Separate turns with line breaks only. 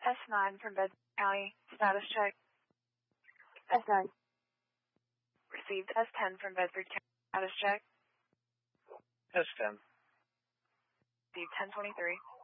S9 from Bedford County. Status check.
S9.
Received S10 from Bedford County. Status check.
S10.
Received 1023.